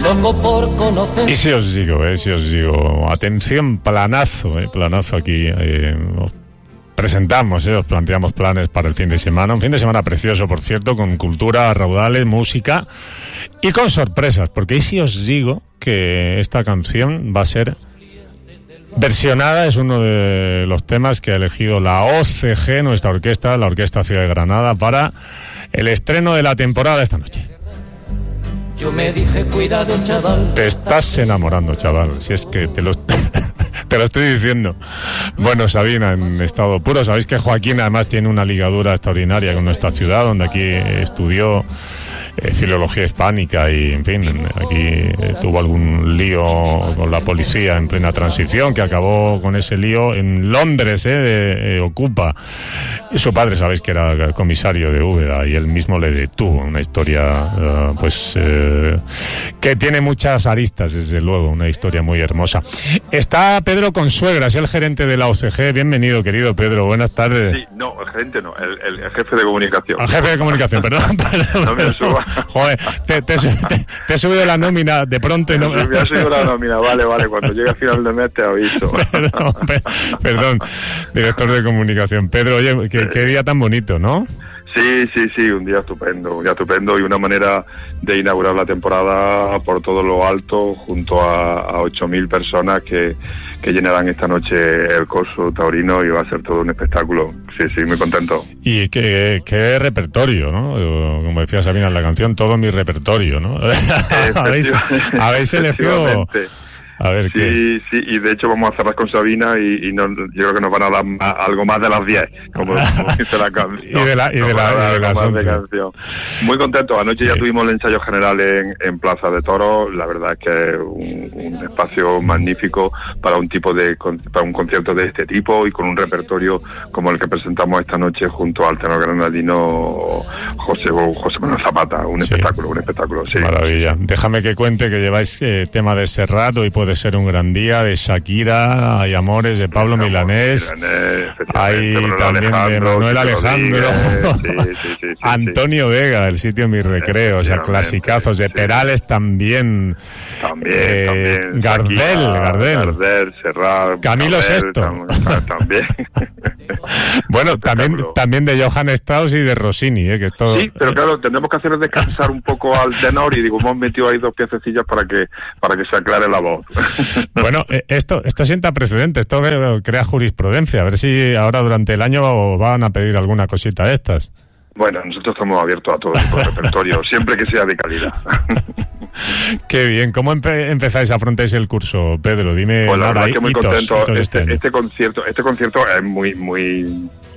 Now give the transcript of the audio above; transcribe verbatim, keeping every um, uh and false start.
loco por conocer. Y si os digo, eh, si os digo, atención, planazo, eh, planazo aquí. Eh, os presentamos, eh, os planteamos planes para el fin de semana. Un fin de semana precioso, por cierto, con cultura, raudales, música y con sorpresas. Porque y si os digo que esta canción va a ser versionada, es uno de los temas que ha elegido la O C G, nuestra orquesta, la Orquesta Ciudad de Granada, para el estreno de la temporada esta noche. Yo me dije, cuidado, chaval. Te estás enamorando, chaval. Si es que te lo, te lo estoy diciendo. Bueno, Sabina, en estado puro. Sabéis que Joaquín además tiene una ligadura extraordinaria con nuestra ciudad, donde aquí estudió eh, filología hispánica y, en fin, aquí eh, tuvo algún lío con la policía en plena transición, que acabó con ese lío en Londres, eh, de, eh, Ocupa. Y su padre, sabéis que era comisario de Úbeda, y él mismo le detuvo. Una historia, uh, pues, eh, que tiene muchas aristas, desde luego, una historia muy hermosa. Está Pedro Consuegra, es el gerente de la O C G. Bienvenido, querido Pedro, buenas tardes. Sí, no, el gerente no, el, el, el jefe de comunicación. El jefe de comunicación, perdón. perdón. No me suba. Joder, te, te, te, te he subido la nómina de pronto y no... Me ha subido la nómina, vale, vale, cuando llegue a final de mes te aviso. Perdón, pe, perdón, director de comunicación. Pedro, oye, qué, qué día tan bonito, ¿no? Sí, sí, sí, un día estupendo, un día estupendo y una manera de inaugurar la temporada por todo lo alto, junto a, a ocho mil personas que, que llenarán esta noche el Corso Taurino, y va a ser todo un espectáculo. Sí, sí, muy contento. Y qué, qué repertorio, ¿no? Como decía Sabina en la canción, todo mi repertorio, ¿no? ¿Habéis, habéis elegido... A ver, sí, ¿qué? sí, y de hecho vamos a cerrar con Sabina y, y no, yo creo que nos van a dar más, algo más de las diez, como, como dice la canción. Y de la, y de la, y de la canción. Muy contento. Anoche sí. Ya tuvimos el ensayo general en, en Plaza de Toros. La verdad es que es un, un espacio magnífico para un tipo de para un concierto de este tipo, y con un repertorio como el que presentamos esta noche junto al tenor granadino José José Manuel Zapata. Un sí. espectáculo, un espectáculo. Sí. Maravilla. Déjame que cuente que lleváis eh, tema de Serrat, hoy puede ser un gran día, de Shakira, hay Amores, de Pablo Milanés, Milanés hay también de Manuel Alejandro, sí, sí, sí, sí, Antonio sí. Vega, El sitio de mis recreos, o sea, clasicazos, de sí. Perales también, también, eh, también Gardel, Shakira, Gardel, Gardel, Serrat, Camilo sexto, también. Bueno, también, también de Johann Strauss y de Rossini, eh, que es todo. Sí, pero claro, tendremos que hacer descansar un poco al tenor, y digo, hemos metido ahí dos piececillas para que para que se aclare la voz. Bueno, esto esto sienta precedente, esto crea jurisprudencia. A ver si ahora durante el año van a pedir alguna cosita de estas. Bueno, nosotros estamos abiertos a todo tipo de repertorio, siempre que sea de calidad. Qué bien. ¿Cómo empe- empezáis, afrontáis el curso, Pedro? Dime. Pues la nada, verdad es que muy hitos, contento. hitos Este, este, este concierto, este concierto es muy, muy